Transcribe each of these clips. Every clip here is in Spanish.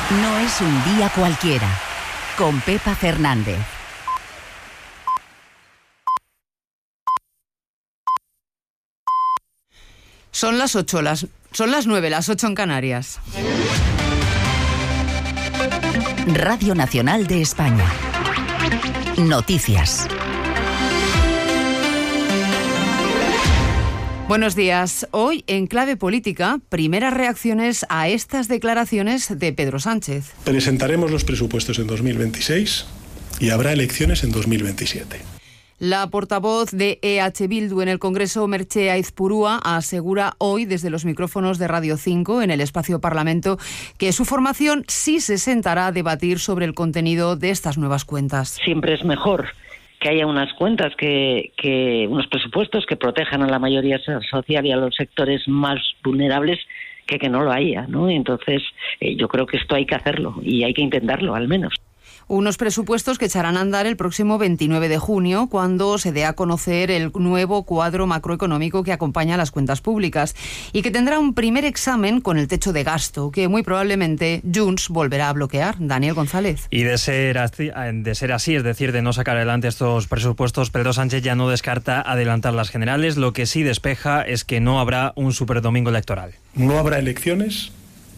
No es un día cualquiera. Con Pepa Fernández. Son las 9, las 8 en Canarias. Radio Nacional de España. Noticias. Buenos días. Hoy, en clave política, primeras reacciones a estas declaraciones de Pedro Sánchez. Presentaremos los presupuestos en 2026 y habrá elecciones en 2027. La portavoz de EH Bildu en el Congreso, Merche Aizpurúa, asegura hoy desde los micrófonos de Radio 5 en el Espacio Parlamento que su formación sí se sentará a debatir sobre el contenido de estas nuevas cuentas. Siempre es mejor que haya unas cuentas, que unos presupuestos que protejan a la mayoría social y a los sectores más vulnerables que no lo haya, ¿no? Entonces, yo creo que esto hay que hacerlo y hay que intentarlo, al menos. Unos presupuestos que echarán a andar el próximo 29 de junio, cuando se dé a conocer el nuevo cuadro macroeconómico que acompaña a las cuentas públicas y que tendrá un primer examen con el techo de gasto, que muy probablemente Junts volverá a bloquear. Daniel González. Y de ser así, es decir, de no sacar adelante estos presupuestos, Pedro Sánchez ya no descarta adelantar las generales. Lo que sí despeja es que no habrá un superdomingo electoral. No habrá elecciones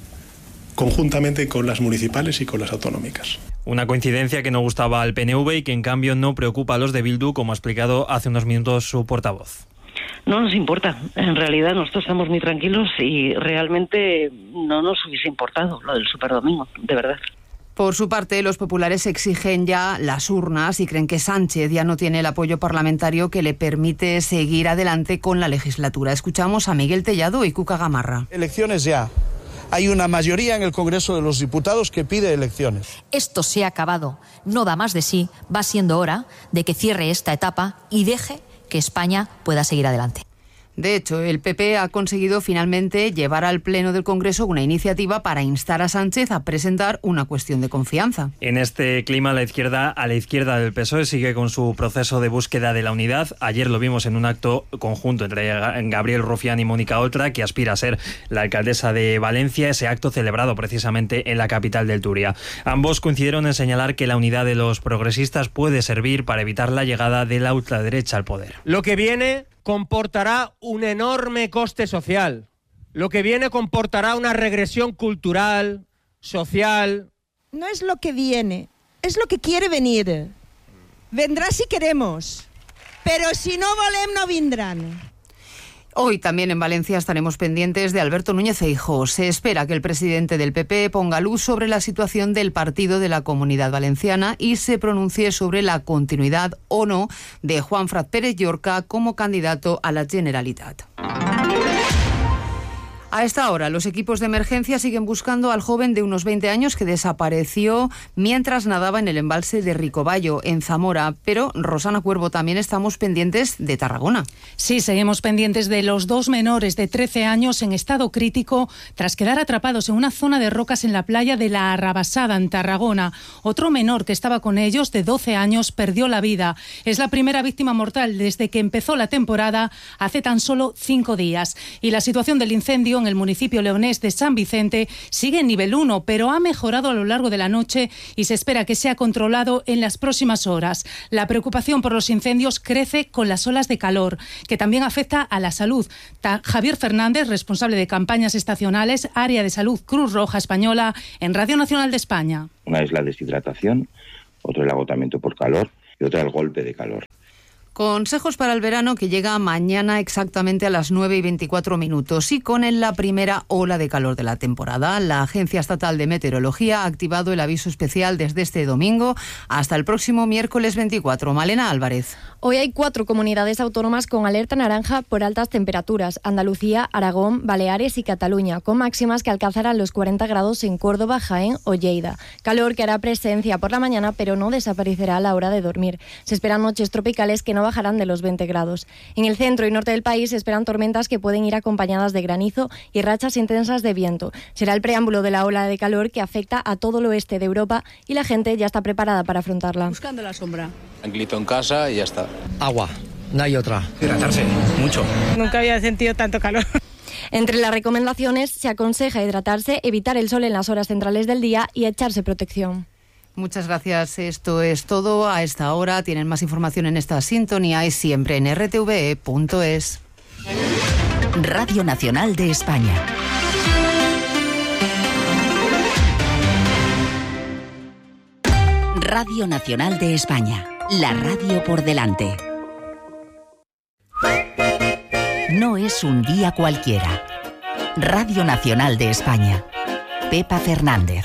conjuntamente con las municipales y con las autonómicas. Una coincidencia que no gustaba al PNV y que en cambio no preocupa a los de Bildu, como ha explicado hace unos minutos su portavoz. No nos importa. En realidad nosotros estamos muy tranquilos y realmente no nos hubiese importado lo del superdomingo, de verdad. Por su parte, los populares exigen ya las urnas y creen que Sánchez ya no tiene el apoyo parlamentario que le permite seguir adelante con la legislatura. Escuchamos a Miguel Tellado y Cuca Gamarra. Elecciones ya. Hay una mayoría en el Congreso de los Diputados que pide elecciones. Esto se ha acabado, no da más de sí, va siendo hora de que cierre esta etapa y deje que España pueda seguir adelante. De hecho, el PP ha conseguido finalmente llevar al Pleno del Congreso una iniciativa para instar a Sánchez a presentar una cuestión de confianza. En este clima, a la izquierda del PSOE sigue con su proceso de búsqueda de la unidad. Ayer lo vimos en un acto conjunto entre Gabriel Rufián y Mónica Oltra, que aspira a ser la alcaldesa de Valencia, ese acto celebrado precisamente en la capital del Turia. Ambos coincidieron en señalar que la unidad de los progresistas puede servir para evitar la llegada de la ultraderecha al poder. Lo que viene comportará un enorme coste social. Lo que viene comportará una regresión cultural, social. No es lo que viene, es lo que quiere venir. Vendrá si queremos, pero si no volem no vindran. Hoy también en Valencia estaremos pendientes de Alberto Núñez Feijóo. Se espera que el presidente del PP ponga luz sobre la situación del partido de la Comunidad Valenciana y se pronuncie sobre la continuidad o no de Juan Fran Pérez Llorca como candidato a la Generalitat. A esta hora, los equipos de emergencia siguen buscando al joven de unos 20 años que desapareció mientras nadaba en el embalse de Ricobayo, en Zamora. Pero, Rosana Cuervo, también estamos pendientes de Tarragona. Sí, seguimos pendientes de los dos menores de 13 años en estado crítico tras quedar atrapados en una zona de rocas en la playa de la Arrabasada, en Tarragona. Otro menor que estaba con ellos, de 12 años, perdió la vida. Es la primera víctima mortal desde que empezó la temporada hace tan solo 5 días. Y la situación del incendio en el municipio leonés de San Vicente sigue en nivel 1, pero ha mejorado a lo largo de la noche y se espera que sea controlado en las próximas horas. La preocupación por los incendios crece con las olas de calor, que también afecta a la salud. Javier Fernández, responsable de campañas estacionales, área de salud Cruz Roja Española, en Radio Nacional de España. Una es la deshidratación, otro el agotamiento por calor y otra el golpe de calor. Consejos para el verano que llega mañana exactamente a las 9:24 y con la primera ola de calor de la temporada. La Agencia Estatal de Meteorología ha activado el aviso especial desde este domingo hasta el próximo miércoles 24. Malena Álvarez. Hoy hay 4 comunidades autónomas con alerta naranja por altas temperaturas: Andalucía, Aragón, Baleares y Cataluña, con máximas que alcanzarán los 40 grados en Córdoba, Jaén o Lleida. Calor que hará presencia por la mañana, pero no desaparecerá a la hora de dormir. Se esperan noches tropicales que no bajarán de los 20 grados. En el centro y norte del país se esperan tormentas que pueden ir acompañadas de granizo y rachas intensas de viento. Será el preámbulo de la ola de calor que afecta a todo el oeste de Europa y la gente ya está preparada para afrontarla. Buscando la sombra. Tranquilito en casa y ya está. Agua, no hay otra. Hidratarse, mucho. Nunca había sentido tanto calor. Entre las recomendaciones se aconseja hidratarse, evitar el sol en las horas centrales del día y echarse protección. Muchas gracias. Esto es todo a esta hora. Tienen más información en esta sintonía y siempre en rtve.es. Radio Nacional de España. Radio Nacional de España. La radio por delante. No es un día cualquiera. Radio Nacional de España. Pepa Fernández.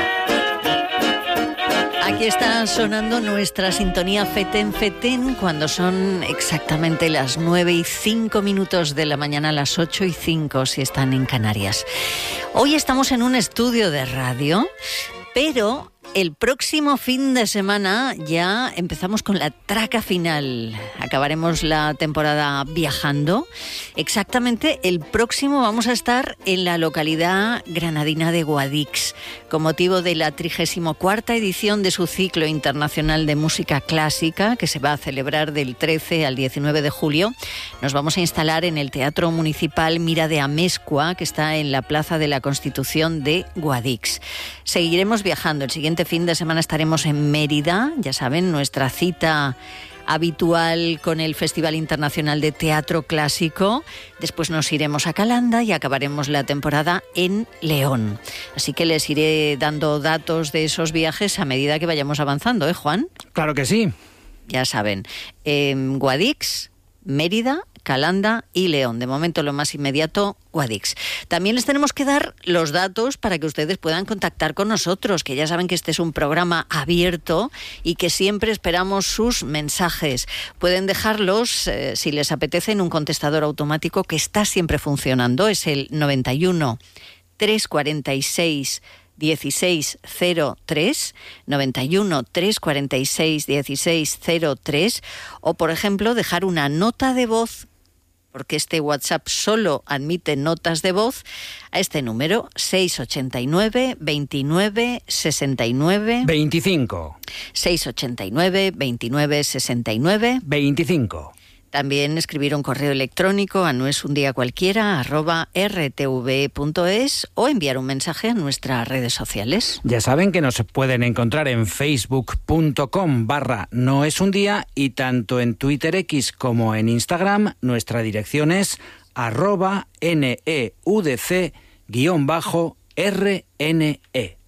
Aquí está sonando nuestra sintonía Feten Feten cuando son exactamente las 9:05 de la mañana, las 8:05 si están en Canarias. Hoy estamos en un estudio de radio, pero el próximo fin de semana ya empezamos con la traca final. Acabaremos la temporada viajando. Exactamente el próximo vamos a estar en la localidad granadina de Guadix, con motivo de la 34ª edición de su ciclo internacional de música clásica, que se va a celebrar del 13 al 19 de julio. Nos vamos a instalar en el Teatro Municipal Mira de Amezcua, que está en la Plaza de la Constitución de Guadix. Seguiremos viajando. El siguiente fin de semana estaremos en Mérida, ya saben, nuestra cita habitual con el Festival Internacional de Teatro Clásico. Después nos iremos a Calanda y acabaremos la temporada en León. Así que les iré dando datos de esos viajes a medida que vayamos avanzando, ¿eh, Juan? Claro que sí. Ya saben, Guadix, Mérida, Calanda y León. De momento lo más inmediato, Guadix. También les tenemos que dar los datos para que ustedes puedan contactar con nosotros, que ya saben que este es un programa abierto y que siempre esperamos sus mensajes. Pueden dejarlos, si les apetece, en un contestador automático que está siempre funcionando. Es el 91 346 1603, 91 346 1603, o por ejemplo dejar una nota de voz, porque este WhatsApp solo admite notas de voz, a este número 689 29 69 25. 689 29 69 25. También escribir un correo electrónico a noesundiacualquiera@rtv.es o enviar un mensaje a nuestras redes sociales. Ya saben que nos pueden encontrar en facebook.com/noesundía y tanto en Twitter X como en Instagram nuestra dirección es @neudc_RNE.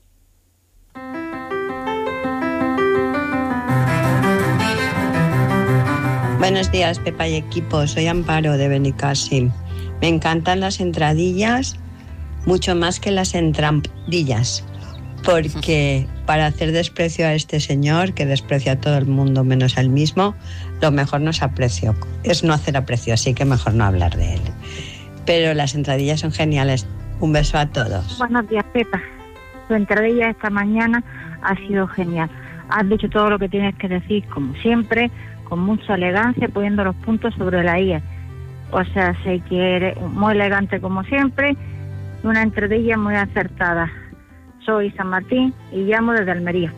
Buenos días, Pepa y equipo. Soy Amparo de Benicàssim. Me encantan las entradillas mucho más que las entrampillas, porque para hacer desprecio a este señor, que desprecia a todo el mundo menos a él mismo, lo mejor no es aprecio, es no hacer aprecio, así que mejor no hablar de él. Pero las entradillas son geniales. Un beso a todos. Buenos días, Pepa. Tu entradilla esta mañana ha sido genial. Has dicho todo lo que tienes que decir, como siempre, con mucha elegancia, poniendo los puntos sobre la I. O sea, sé que eres muy elegante como siempre, y una entradilla muy acertada. Soy San Martín y llamo desde Almería.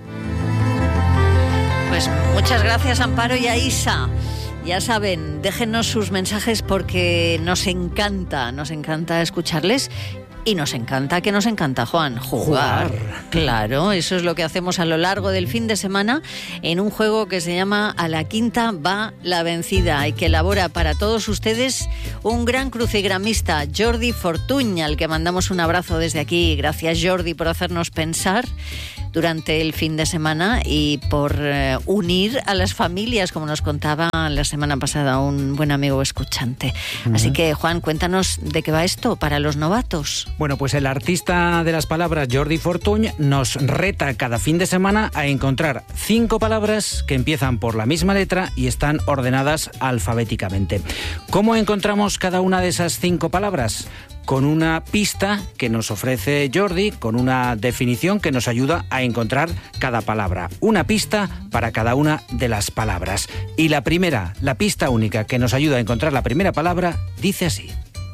Pues muchas gracias, Amparo y a Isa. Ya saben, déjenos sus mensajes porque nos encanta escucharles. Y nos encanta, ¿qué nos encanta, Juan? Jugar. Claro, eso es lo que hacemos a lo largo del fin de semana en un juego que se llama A la Quinta va la vencida y que elabora para todos ustedes un gran crucigramista, Jordi Fortuny, al que mandamos un abrazo desde aquí. Gracias, Jordi, por hacernos pensar durante el fin de semana y por unir a las familias, como nos contaba la semana pasada un buen amigo escuchante. Así que, Juan, cuéntanos de qué va esto para los novatos. Bueno, pues el artista de las palabras, Jordi Fortuny, nos reta cada fin de semana a encontrar 5 palabras que empiezan por la misma letra y están ordenadas alfabéticamente. ¿Cómo encontramos cada una de esas 5 palabras? Con una pista que nos ofrece Jordi, con una definición que nos ayuda a encontrar cada palabra. Una pista para cada una de las palabras. Y la primera, la pista única que nos ayuda a encontrar la primera palabra, dice así.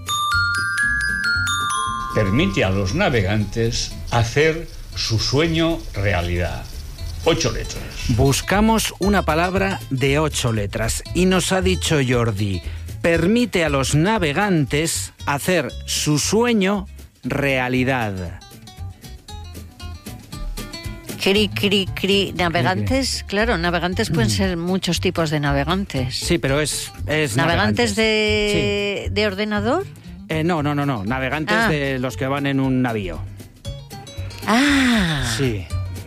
Permite a los navegantes hacer su sueño realidad. 8 letras. Buscamos una palabra de 8 letras y nos ha dicho Jordi, permite a los navegantes hacer su sueño realidad. Cri. Navegantes, claro, navegantes pueden ser muchos tipos de navegantes. Sí, pero es ¿Navegantes de ordenador? No. Navegantes de los que van en un navío. Sí.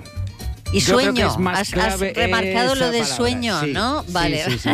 Y yo sueño, creo que es más has remarcado lo de sueño, sí, ¿no? Vale. Sí.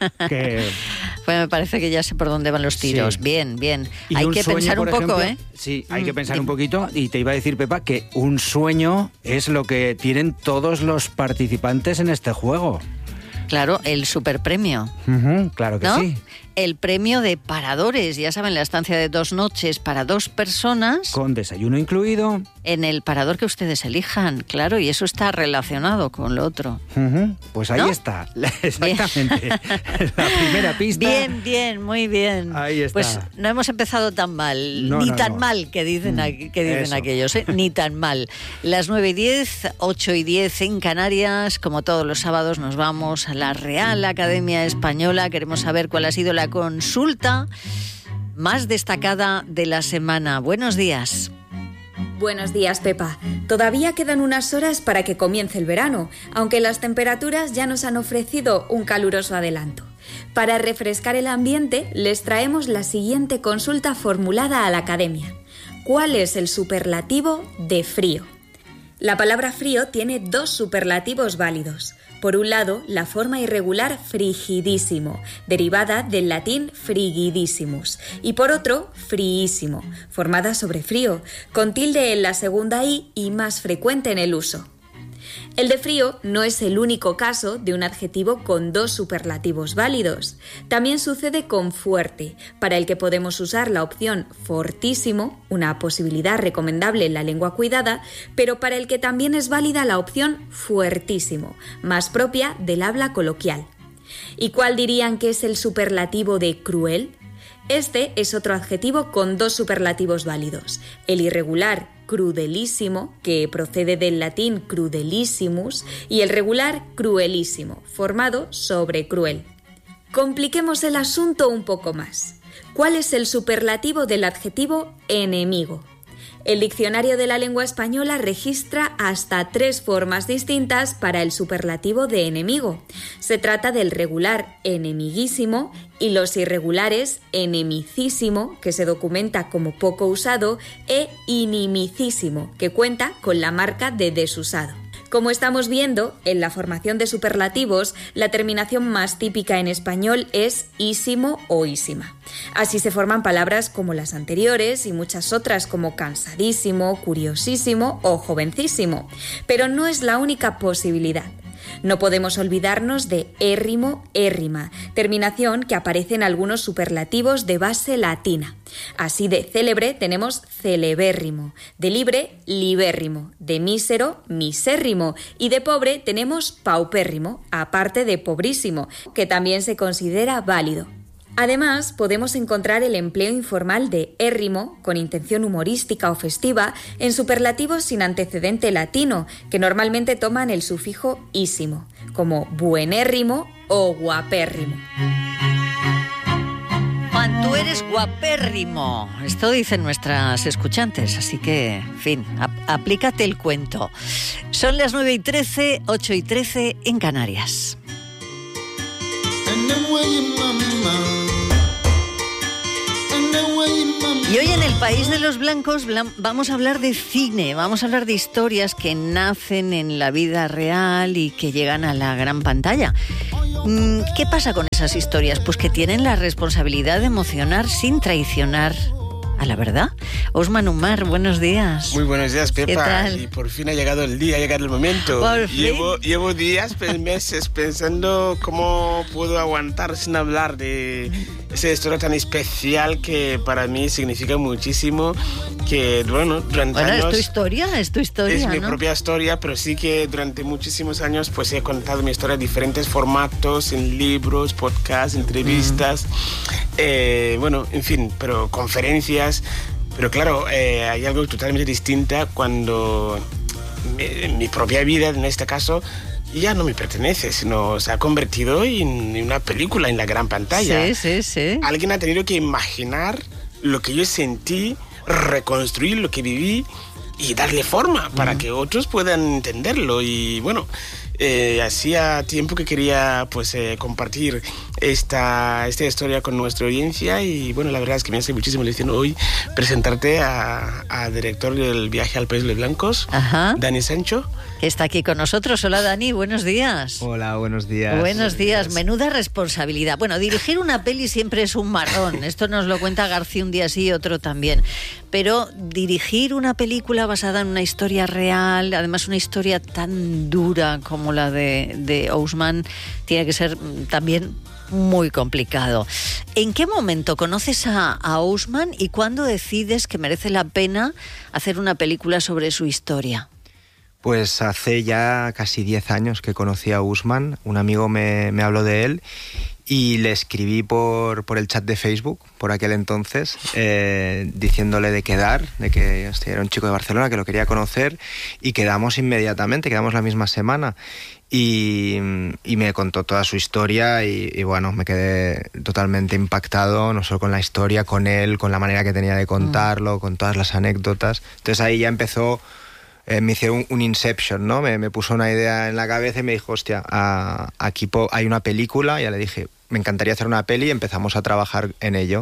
Pues me parece que ya sé por dónde van los tiros. Sí. Bien. Y hay que sueño, pensar un poco, ejemplo, Sí, hay que pensar un poquito. Y te iba a decir, Pepa, que un sueño es lo que tienen todos los participantes en este juego. Claro, el superpremio. Claro que ¿no? sí. El premio de paradores, ya saben, la estancia de 2 noches para 2 personas. Con desayuno incluido. En el parador que ustedes elijan, claro, y eso está relacionado con lo otro. Pues ahí está, exactamente. La primera pista. Bien, muy bien. Ahí está. Pues no hemos empezado tan mal, ni tan mal, que dicen aquellos, ni tan mal. Las 9:10, 8:10 en Canarias, como todos los sábados nos vamos a la Real Academia Española. Queremos saber cuál ha sido la consulta más destacada de la semana. Buenos días. Buenos días, Pepa. Todavía quedan unas horas para que comience el verano, aunque las temperaturas ya nos han ofrecido un caluroso adelanto. Para refrescar el ambiente, les traemos la siguiente consulta formulada a la Academia. ¿Cuál es el superlativo de frío? La palabra frío tiene 2 superlativos válidos. Por un lado, la forma irregular frigidísimo, derivada del latín frigidissimus, y por otro, friísimo, formada sobre frío, con tilde en la segunda i y más frecuente en el uso. El de frío no es el único caso de un adjetivo con 2 superlativos válidos. También sucede con fuerte, para el que podemos usar la opción fortísimo, una posibilidad recomendable en la lengua cuidada, pero para el que también es válida la opción fuertísimo, más propia del habla coloquial. ¿Y cuál dirían que es el superlativo de cruel? Este es otro adjetivo con 2 superlativos válidos. El irregular crudelísimo, que procede del latín crudelissimus, y el regular cruelísimo, formado sobre cruel. Compliquemos el asunto un poco más. ¿Cuál es el superlativo del adjetivo enemigo? El diccionario de la lengua española registra hasta 3 formas distintas para el superlativo de enemigo. Se trata del regular enemiguísimo y los irregulares enemicísimo, que se documenta como poco usado, e inimicísimo, que cuenta con la marca de desusado. Como estamos viendo, en la formación de superlativos, la terminación más típica en español es ísimo o ísima. Así se forman palabras como las anteriores y muchas otras como cansadísimo, curiosísimo o jovencísimo. Pero no es la única posibilidad. No podemos olvidarnos de érrimo, érrima, terminación que aparece en algunos superlativos de base latina. Así de célebre tenemos celebérrimo, de libre, libérrimo, de mísero, misérrimo y de pobre tenemos paupérrimo, aparte de pobrísimo, que también se considera válido. Además, podemos encontrar el empleo informal de érrimo, con intención humorística o festiva, en superlativos sin antecedente latino, que normalmente toman el sufijo ísimo, como buenérrimo o guapérrimo. Juan, tú eres guapérrimo. Esto dicen nuestras escuchantes, así que, en fin, aplícate el cuento. Son las 9:13, 8:13 en Canarias. Y hoy en el País de los Blancos vamos a hablar de cine, vamos a hablar de historias que nacen en la vida real y que llegan a la gran pantalla. ¿Qué pasa con esas historias? Pues que tienen la responsabilidad de emocionar sin traicionar a la verdad. Osman Umar, buenos días. Muy buenos días, Pepa. ¿Qué tal? Y por fin ha llegado el día, ha llegado el momento. Por fin. Llevo días, meses pensando cómo puedo aguantar sin hablar de esa historia tan especial que para mí significa muchísimo. Que, durante años... Es tu historia, Es mi ¿no? propia historia, pero sí que durante muchísimos años pues he contado mi historia en diferentes formatos, en libros, podcasts, entrevistas, en fin, pero conferencias. Pero claro, hay algo totalmente distinto cuando en mi propia vida, en este caso, ya no me pertenece, sino se ha convertido en una película en la gran pantalla. Sí. Alguien ha tenido que imaginar lo que yo sentí, reconstruir lo que viví y darle forma para que otros puedan entenderlo. Y bueno, hacía tiempo que quería pues compartir esta historia con nuestra audiencia, y bueno, la verdad es que me hace muchísima ilusión hoy presentarte al director del Viaje al País de los Blancos, Dani Sancho, que está aquí con nosotros. Hola Dani, buenos días. Hola, buenos días. Buenos días, menuda responsabilidad. Bueno, dirigir una peli siempre es un marrón, esto nos lo cuenta García un día sí y otro también, pero dirigir una película basada en una historia real, además una historia tan dura como la de Ousmane, tiene que ser también muy complicado. ¿En qué momento conoces a Ousmane y cuándo decides que merece la pena hacer una película sobre su historia? Pues hace ya casi 10 años que conocí a Ousmane. Un amigo me habló de él y le escribí por el chat de Facebook, por aquel entonces, diciéndole de quedar, de que era un chico de Barcelona que lo quería conocer, y quedamos inmediatamente, quedamos la misma semana. Y me contó toda su historia y bueno, me quedé totalmente impactado, no solo con la historia, con él, con la manera que tenía de contarlo, con todas las anécdotas. Entonces ahí ya empezó, me hicieron un Inception, ¿no? Me puso una idea en la cabeza y me dijo, hostia, aquí hay una película. Y ya le dije, me encantaría hacer una peli, y empezamos a trabajar en ello.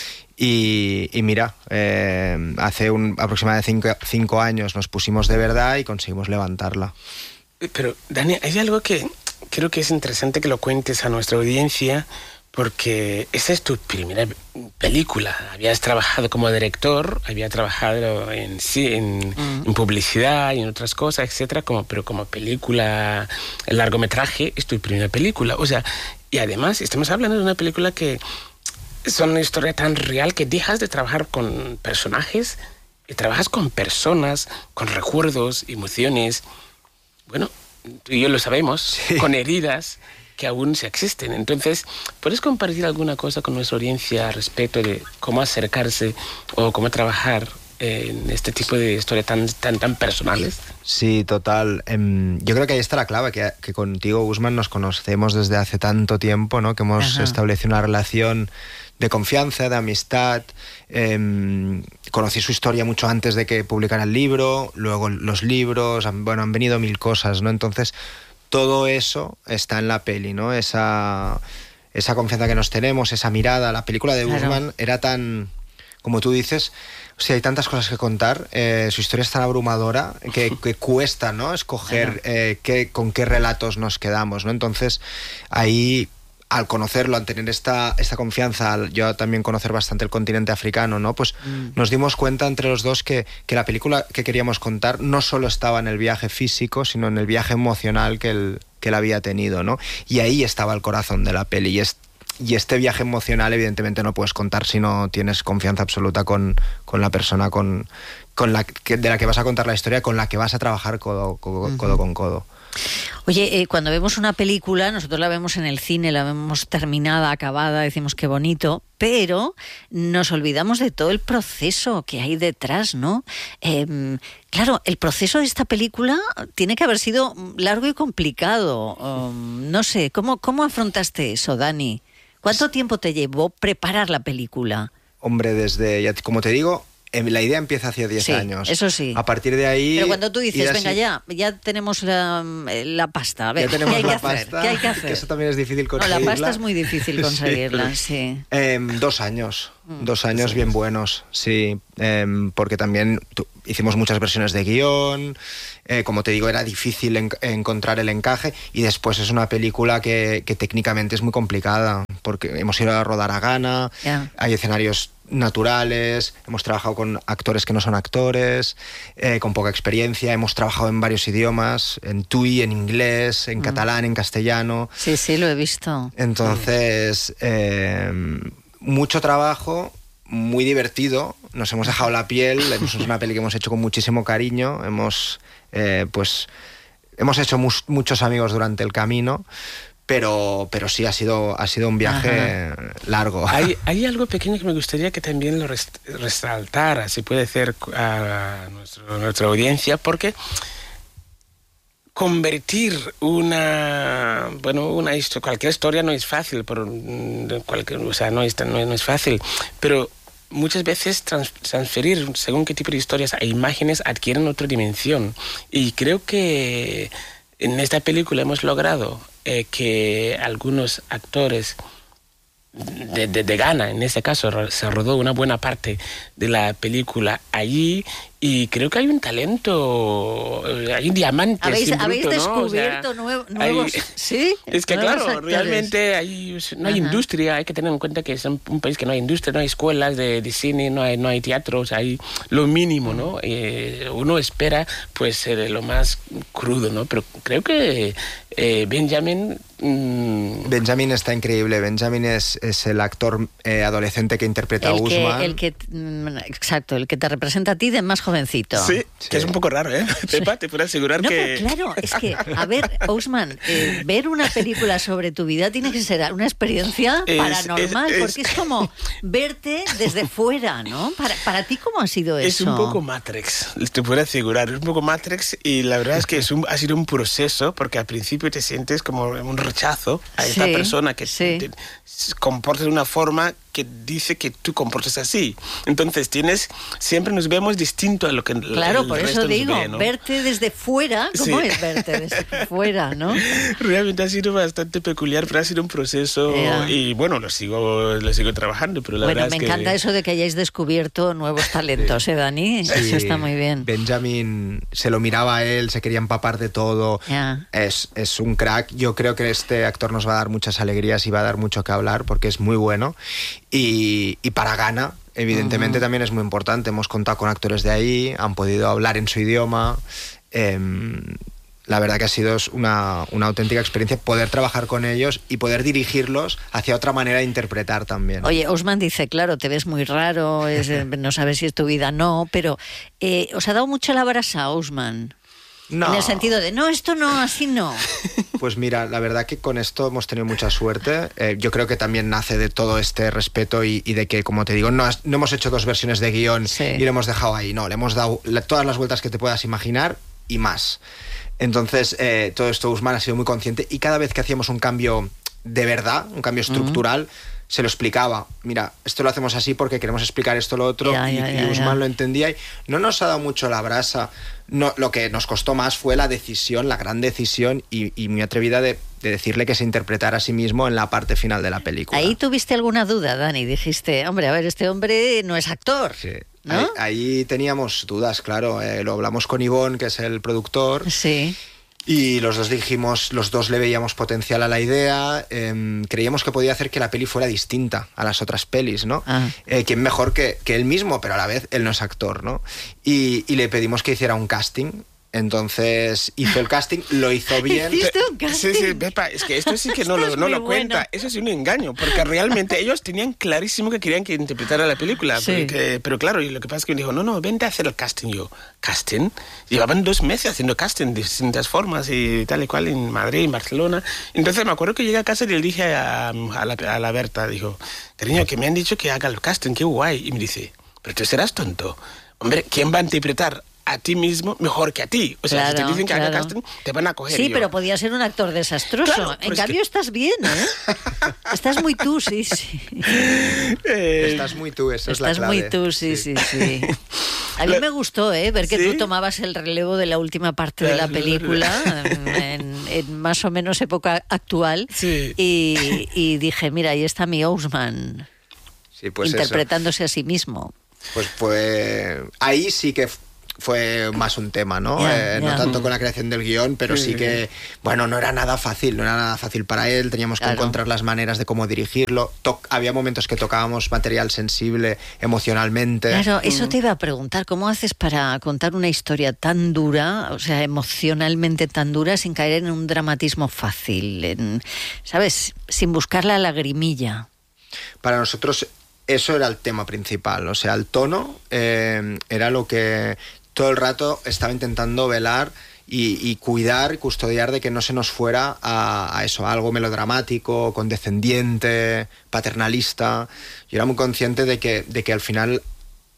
Y mira, hace aproximadamente 5 años nos pusimos de verdad y conseguimos levantarla. Pero, Dani, hay algo que creo que es interesante que lo cuentes a nuestra audiencia, porque esa es tu primera película. Habías trabajado como director, había trabajado en publicidad y en otras cosas, etcétera, pero como película, el largometraje, es tu primera película. O sea, y además estamos hablando de una película que es una historia tan real que dejas de trabajar con personajes y trabajas con personas, con recuerdos, emociones. Bueno, tú y yo lo sabemos, con heridas que aún se existen. Entonces, ¿puedes compartir alguna cosa con nuestra audiencia respecto de cómo acercarse o cómo trabajar en este tipo de historias tan personales? Sí, total. Yo creo que ahí está la clave, que contigo, Ousmane, nos conocemos desde hace tanto tiempo, ¿no? Que hemos establecido una relación de confianza, de amistad. Conocí su historia mucho antes de que publicara el libro, luego los libros, han venido 1000 cosas, ¿no? Entonces, todo eso está en la peli, ¿no? Esa confianza que nos tenemos, esa mirada. La película de Ousmane era tan, como tú dices, o sea, hay tantas cosas que contar, su historia es tan abrumadora que cuesta, ¿no? Escoger con qué relatos nos quedamos, ¿no? Entonces, ahí, al conocerlo, al tener esta confianza, al yo también conocer bastante el continente africano, ¿no? Pues nos dimos cuenta entre los dos que la película que queríamos contar no solo estaba en el viaje físico, sino en el viaje emocional que él había tenido, ¿no? Y ahí estaba el corazón de la peli. Y este viaje emocional, evidentemente, no puedes contar si no tienes confianza absoluta con la persona de la que vas a contar la historia, con la que vas a trabajar codo con codo. Oye, cuando vemos una película, nosotros la vemos en el cine, la vemos terminada, acabada, decimos qué bonito, pero nos olvidamos de todo el proceso que hay detrás, ¿no? Claro, el proceso de esta película tiene que haber sido largo y complicado. No sé, ¿cómo afrontaste eso, Dani? ¿Cuánto tiempo te llevó preparar la película? Hombre, como te digo, la idea empieza hace 10 años. Eso sí. A partir de ahí... Pero cuando tú dices, venga, ya tenemos la pasta, a ver, ¿qué hay que hacer? ¿Qué hay que hacer? Que eso también es difícil conseguirla. No, la pasta es muy difícil conseguirla, sí. 2 años. 2 años bien buenos, sí. Porque también hicimos muchas versiones de guión. Como te digo, era difícil encontrar el encaje. Y después es una película que técnicamente es muy complicada, porque hemos ido a rodar a Ghana, hay escenarios naturales, hemos trabajado con actores que no son actores, con poca experiencia, hemos trabajado en varios idiomas, en tui, en inglés, en catalán, en castellano. Sí, lo he visto. Entonces, mucho trabajo, muy divertido, nos hemos dejado la piel, es una peli que hemos hecho con muchísimo cariño, hemos hecho muchos amigos durante el camino. Pero sí, ha sido un viaje largo. Hay algo pequeño que me gustaría que también lo resaltara, si puede ser, a nuestra audiencia, porque convertir cualquier historia no es fácil, no es fácil, pero muchas veces transferir según qué tipo de historias a imágenes adquieren otra dimensión. Y creo que en esta película hemos logrado que algunos actores de Ghana, en este caso, se rodó una buena parte de la película allí, y creo que hay un talento, hay un diamante. ¿Habéis descubierto nuevos? ¿Sí? Es que claro, realmente no hay industria, hay que tener en cuenta que es un país que no hay industria, no hay escuelas de cine, no hay teatros, hay lo mínimo, ¿no? Uno espera pues lo más crudo, ¿no? Pero creo que Benjamin está increíble. Benjamin es el actor adolescente que interpreta a Usman. El que te representa a ti de más jovencito. Sí, que es un poco raro, ¿eh? Pepa, te puedo asegurar que... Pero claro, es que, a ver, Usman, ver una película sobre tu vida tiene que ser una experiencia paranormal, porque es como verte desde fuera, ¿no? Para ti, ¿cómo ha sido eso? Es un poco Matrix, te puedo asegurar, es un poco Matrix, y la verdad es que ha sido un proceso, porque al principio te sientes como un rechazo a esta persona que te comporta de una forma que dice que tú comportas así. Entonces siempre nos vemos distinto a lo que claro, por eso digo, ve, ¿no? Verte desde fuera, ¿cómo es verte desde fuera, no? Realmente ha sido bastante peculiar, pero ha sido un proceso y bueno, lo sigo trabajando, pero la verdad es que... me encanta eso de que hayáis descubierto nuevos talentos, Dani? Sí. Eso está muy bien. Benjamin se lo miraba a él, se quería empapar de todo. Es un crack. Yo creo que este actor nos va a dar muchas alegrías y va a dar mucho que hablar porque es muy bueno. Y para Ghana, evidentemente, también es muy importante. Hemos contado con actores de ahí, han podido hablar en su idioma. La verdad que ha sido una auténtica experiencia poder trabajar con ellos y poder dirigirlos hacia otra manera de interpretar también. Oye, Usman dice, claro, te ves muy raro, no sabes si es tu vida o no, pero ¿os ha dado mucho la brasa, Usman? No. En el sentido de, no, esto no, así no. Pues mira, la verdad que con esto hemos tenido mucha suerte. Yo creo que también nace de todo este respeto y de que, como te digo, no hemos hecho 2 versiones de guión y lo hemos dejado ahí. No, le hemos dado todas las vueltas que te puedas imaginar y más. Entonces, todo esto Usman ha sido muy consciente y cada vez que hacíamos un cambio de verdad, un cambio estructural, se lo explicaba. Mira, esto lo hacemos así porque queremos explicar esto, lo otro, y Usman lo entendía y no nos ha dado mucho la brasa. No, lo que nos costó más fue la gran decisión y muy atrevida de decirle que se interpretara a sí mismo en la parte final de la película. ¿Ahí tuviste alguna duda, Dani? Dijiste, hombre, a ver, este hombre no es actor. Sí. ¿No? Ahí teníamos dudas, claro. Lo hablamos con Ivonne, que es el productor. Sí. Y los dos le veíamos potencial a la idea, creíamos que podía hacer que la peli fuera distinta a las otras pelis, ¿no? Que mejor que él mismo, pero a la vez él no es actor, ¿no? Y le pedimos que hiciera un casting. Entonces hizo el casting, lo hizo bien. ¿Hiciste un casting? Sí, Pepa, es que esto sí que no lo cuenta. Eso es un engaño, porque realmente ellos tenían clarísimo que querían que interpretara la película. Sí. Pero claro, y lo que pasa es que me dijo, no, vente a hacer el casting. Yo, ¿casting? Llevaban 2 meses haciendo casting de distintas formas y tal y cual en Madrid, en Barcelona. Entonces me acuerdo que llegué a casa y le dije a la Berta, dijo, cariño, que me han dicho que haga el casting, qué guay. Y me dice, pero tú serás tonto. Hombre, ¿quién va a interpretar a ti mismo mejor que a ti? O sea, si te dicen que haga casting, te van a coger. Sí, pero podía ser un actor desastroso. Claro, en cambio, estás bien, ¿eh? Estás muy tú, sí. Estás muy tú, eso es la clave. Estás muy tú, sí. A mí me gustó, ver que tú tomabas el relevo de la última parte de la película, en más o menos época actual, y dije, mira, ahí está mi Usman, pues interpretándose a sí mismo. Pues ahí sí que fue más un tema, ¿no? No tanto con la creación del guión, pero sí que, bueno, no era nada fácil para él, teníamos que encontrar las maneras de cómo dirigirlo. Había momentos que tocábamos material sensible emocionalmente. Claro, eso te iba a preguntar, ¿cómo haces para contar una historia tan dura, o sea, emocionalmente tan dura, sin caer en un dramatismo fácil, ¿sabes? Sin buscar la lagrimilla. Para nosotros eso era el tema principal, o sea, el tono era lo que todo el rato estaba intentando velar y cuidar, custodiar de que no se nos fuera a eso, a algo melodramático, condescendiente, paternalista. Yo era muy consciente de que al final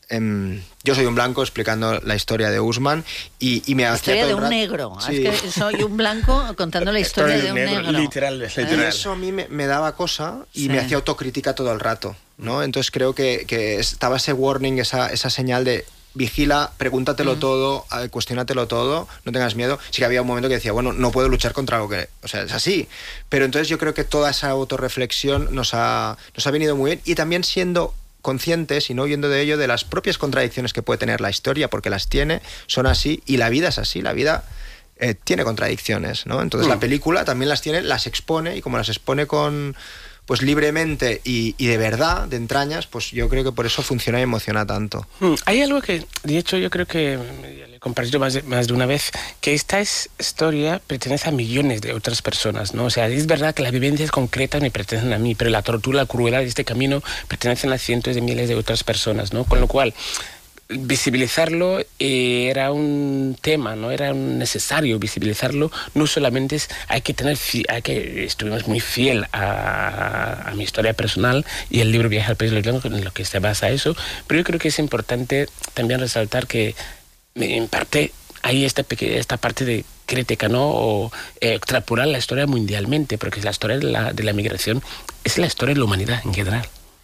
yo soy un blanco explicando la historia de Usman y me hacía historia todo de el un rato... negro. Sí. Es que soy un blanco contando la historia de un negro. Literal. Y eso a mí me daba cosa y me hacía autocrítica todo el rato, ¿no? Entonces creo que estaba ese warning, esa señal de vigila, pregúntatelo todo, cuestiónatelo todo, no tengas miedo. Sí que había un momento que decía, bueno, no puedo luchar contra algo que... O sea, es así. Pero entonces yo creo que toda esa autorreflexión nos ha venido muy bien, y también siendo conscientes y no huyendo de ello, de las propias contradicciones que puede tener la historia, porque las tiene, son así, y la vida es así, la vida tiene contradicciones, ¿no? Entonces la película también las tiene, las expone, y como las expone pues libremente y de verdad, de entrañas, pues yo creo que por eso funciona y emociona tanto. Hay algo que, de hecho, yo creo que le he compartido más de una vez, que esta historia pertenece a millones de otras personas, ¿no? O sea, es verdad que las vivencias concretas me pertenecen a mí, pero la tortura, la crueldad de este camino pertenecen a cientos de miles de otras personas, ¿no? Con lo cual, visibilizarlo era un tema, no era necesario visibilizarlo. No solamente estuvimos muy fiel a mi historia personal, y el libro Viaje al País de los Blancos, en lo que se basa eso, pero yo creo que es importante también resaltar que en parte hay esta parte de crítica, ¿no? O extrapolar la historia mundialmente, porque la historia de la migración es la historia de la humanidad en general.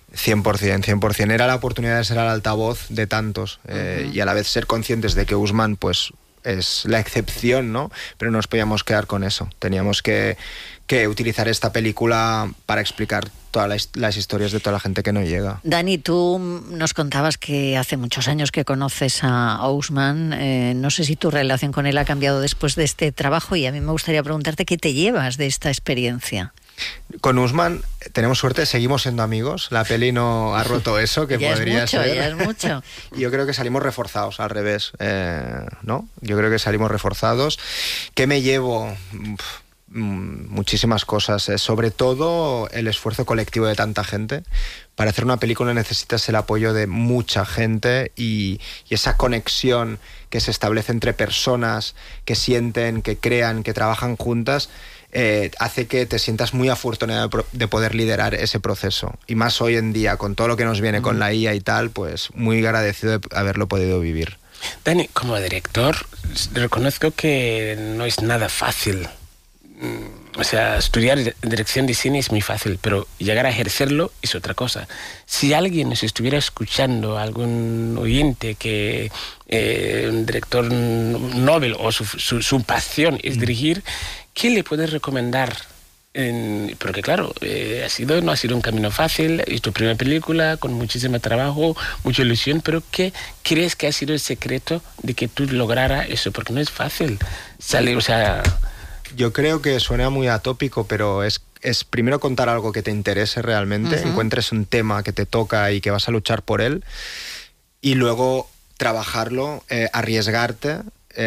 100%. Era la oportunidad de ser el altavoz de tantos, y a la vez ser conscientes de que Usman pues es la excepción, ¿no? Pero no nos podíamos quedar con eso. Teníamos que utilizar esta película para explicar todas las historias de toda la gente que no llega. Dani, tú nos contabas que hace muchos años que conoces a Usman. No sé si tu relación con él ha cambiado después de este trabajo, y a mí me gustaría preguntarte qué te llevas de esta experiencia. Con Usman tenemos suerte, seguimos siendo amigos. La peli no ha roto eso, que podría ser. Ya es mucho. Y yo creo que salimos reforzados, al revés, ¿no? Yo creo que salimos reforzados. ¿Qué me llevo? Muchísimas cosas, sobre todo el esfuerzo colectivo de tanta gente. Para hacer una película necesitas el apoyo de mucha gente, y esa conexión que se establece entre personas que sienten, que crean, que trabajan juntas, hace que te sientas muy afortunado de poder liderar ese proceso. Y más hoy en día, con todo lo que nos viene con la IA y tal, pues muy agradecido de haberlo podido vivir. Dani, como director, reconozco que no es nada fácil. O sea, estudiar dirección de cine es muy fácil, pero llegar a ejercerlo es otra cosa. Si alguien nos estuviera escuchando, algún oyente que un director Nobel o su pasión es dirigir, ¿qué le puedes recomendar? Porque claro, no ha sido un camino fácil, es tu primera película, con muchísimo trabajo, mucha ilusión, pero ¿qué crees que ha sido el secreto de que tú lograras eso? Porque no es fácil salir, o sea... Yo creo que suena muy atópico, pero es primero contar algo que te interese realmente, encuentres un tema que te toca y que vas a luchar por él, y luego trabajarlo, arriesgarte,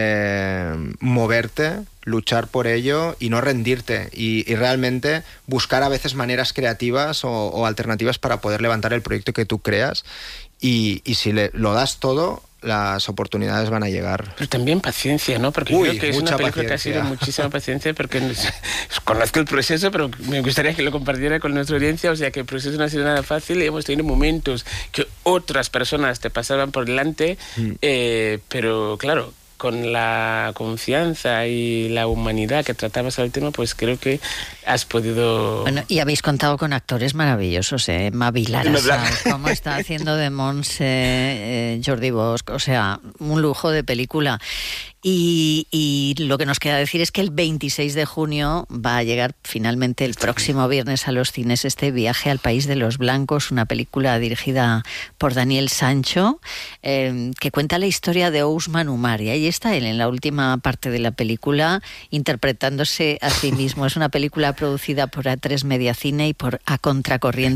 moverte, luchar por ello y no rendirte, y realmente buscar a veces maneras creativas o alternativas para poder levantar el proyecto que tú creas, y si lo das todo, las oportunidades van a llegar. Pero también paciencia, ¿no? Porque creo que es una película que ha sido muchísima paciencia, porque conozco el proceso, pero me gustaría que lo compartiera con nuestra audiencia. O sea, que el proceso no ha sido nada fácil, y hemos tenido momentos que otras personas te pasaban por delante, pero claro, con la confianza y la humanidad que tratabas al tema, pues creo que has podido... Bueno, y habéis contado con actores maravillosos, Mavi Larasa, como está haciendo de Montse, Jordi Bosch, o sea, un lujo de película. Y lo que nos queda decir es que el 26 de junio va a llegar finalmente el próximo viernes a los cines este Viaje al País de los Blancos, una película dirigida por Daniel Sancho, que cuenta la historia de Ousmane Oumar. Y ahí está él en la última parte de la película interpretándose a sí mismo. Es una película producida por A3 Media Cine y por A Contracorriente.